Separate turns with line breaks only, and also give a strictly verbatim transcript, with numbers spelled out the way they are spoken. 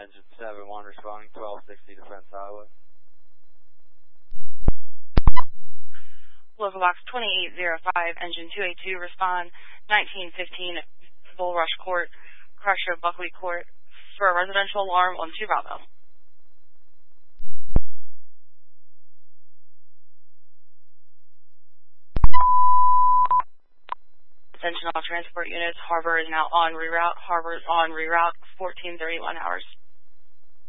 Engine seven one responding, twelve sixty Defense Highway.
Local Box twenty-eight oh five, Engine two eighty-two, respond, nineteen fifteen Bull Rush Court, Crusher, Buckley Court, for a residential alarm on two Bravo. Attention all transport units, Harbor is now on reroute, Harbor is on reroute, fourteen thirty-one hours.